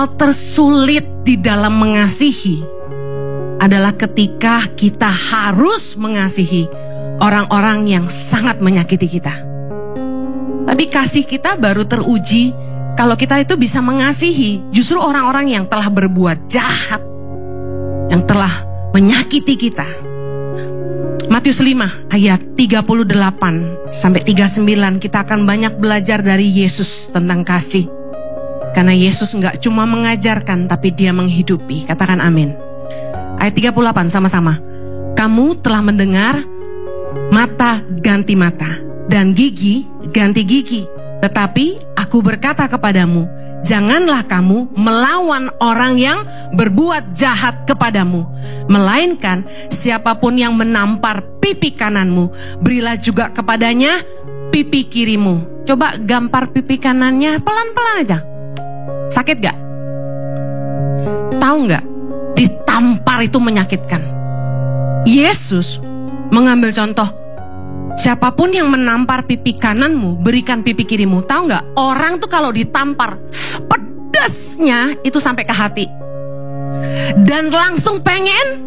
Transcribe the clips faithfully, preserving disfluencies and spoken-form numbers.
hal tersulit di dalam mengasihi adalah ketika kita harus mengasihi orang-orang yang sangat menyakiti kita. Tapi kasih kita baru teruji kalau kita itu bisa mengasihi justru orang-orang yang telah berbuat jahat, yang telah menyakiti kita. Matius lima ayat tiga puluh delapan sampai tiga puluh sembilan, kita akan banyak belajar dari Yesus tentang kasih. Karena Yesus nggak cuma mengajarkan, tapi dia menghidupi. Katakan amin. Ayat tiga puluh delapan sama-sama. Kamu telah mendengar mata ganti mata dan gigi ganti gigi. Tetapi aku berkata kepadamu, janganlah kamu melawan orang yang berbuat jahat kepadamu. Melainkan siapapun yang menampar pipi kananmu, berilah juga kepadanya pipi kirimu. Coba gampar pipi kanannya pelan-pelan aja. Sakit gak? Tahu gak? Ditampar itu menyakitkan. Yesus mengambil contoh, siapapun yang menampar pipi kananmu, berikan pipi kirimu. Tahu gak? Orang tuh kalau ditampar, pedasnya itu sampai ke hati. Dan langsung pengen.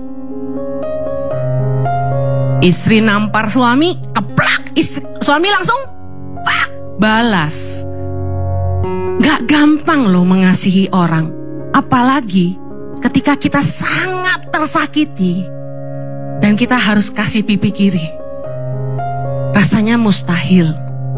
Istri nampar suami, keplak. Istri, suami langsung pak, balas. Gak gampang loh mengasihi orang. Apalagi ketika kita sangat tersakiti dan kita harus kasih pipi kiri. Rasanya mustahil.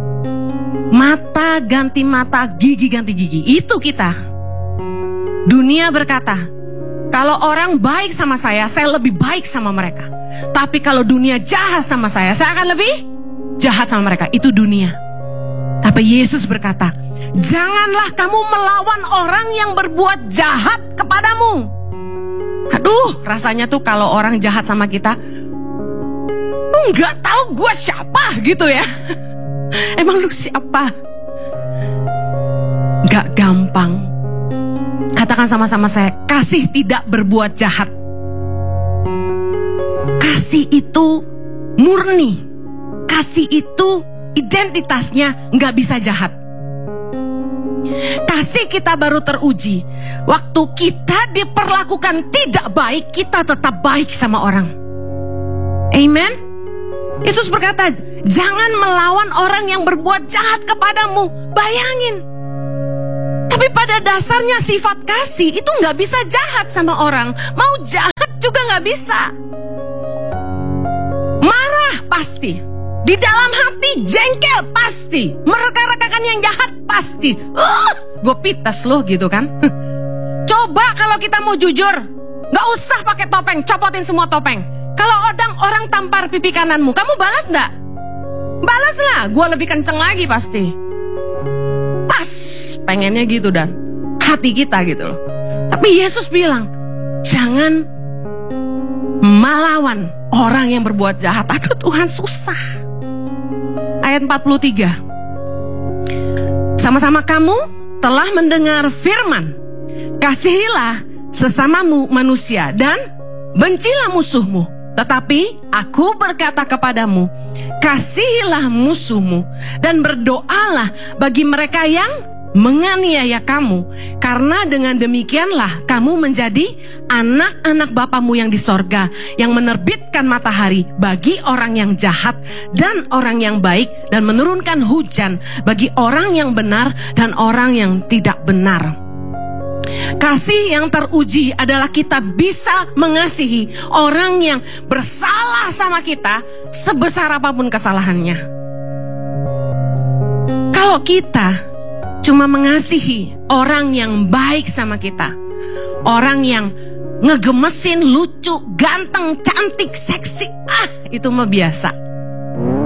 Mata ganti mata, gigi ganti gigi. Itu kita. Dunia berkata, kalau orang baik sama saya, saya lebih baik sama mereka. Tapi kalau dunia jahat sama saya, saya akan lebih jahat sama mereka. Itu dunia. Tapi Yesus berkata, janganlah kamu melawan orang yang berbuat jahat kepadamu. Aduh, rasanya tuh kalau orang jahat sama kita, nggak tahu gue siapa gitu ya. Emang lu siapa? Gak gampang. Katakan sama-sama saya, kasih tidak berbuat jahat. Kasih itu murni. Kasih itu identitasnya gak bisa jahat. Kasih kita baru teruji waktu kita diperlakukan tidak baik, kita tetap baik sama orang. Amen. Yesus berkata, jangan melawan orang yang berbuat jahat kepadamu. Bayangin. Tapi pada dasarnya sifat kasih itu gak bisa jahat sama orang. Mau jahat juga gak bisa. Marah pasti. Di dalam hati jengkel pasti. Mereka-rekakan yang jahat pasti. uh, Gue pites loh gitu kan. Coba kalau kita mau jujur, gak usah pakai topeng, copotin semua topeng. Kalau orang orang tampar pipi kananmu, kamu balas gak? Balas lah, gue lebih kenceng lagi pasti. Pas, pengennya gitu dan hati kita gitu loh. Tapi Yesus bilang, jangan melawan orang yang berbuat jahat. Aduh Tuhan, susah. Ayat empat puluh tiga. Sama-sama kamu telah mendengar firman, kasihilah sesamamu manusia dan bencilah musuhmu. Tetapi aku berkata kepadamu, kasihilah musuhmu dan berdoalah bagi mereka yang menganiaya kamu. Karena dengan demikianlah kamu menjadi anak-anak Bapamu yang di sorga, yang menerbitkan matahari bagi orang yang jahat dan orang yang baik, dan menurunkan hujan bagi orang yang benar dan orang yang tidak benar. Kasih yang teruji adalah kita bisa mengasihi orang yang bersalah sama kita sebesar apapun kesalahannya. Kalau kita cuma mengasihi orang yang baik sama kita, orang yang ngegemesin, lucu, ganteng, cantik, seksi, ah itu mah biasa.